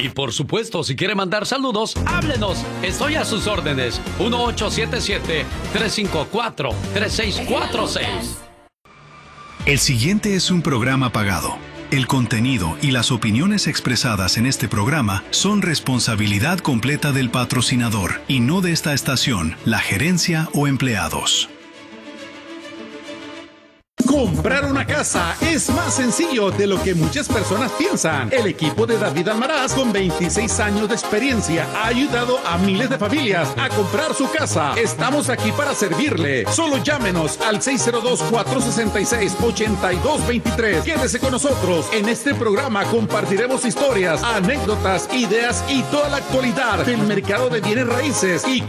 Y por supuesto, si quiere mandar saludos, háblenos. Estoy a sus órdenes. 1877-354-3646. El siguiente es un programa pagado. El contenido y las opiniones expresadas en este programa son responsabilidad completa del patrocinador y no de esta estación, la gerencia o empleados. Comprar una casa es más sencillo de lo que muchas personas piensan. El equipo de David Almaraz, con 26 años de experiencia, ha ayudado a miles de familias a comprar su casa. Estamos aquí para servirle. Solo llámenos al 602-466-8223. Quédese con nosotros. En este programa compartiremos historias, anécdotas, ideas y toda la actualidad del mercado de bienes raíces y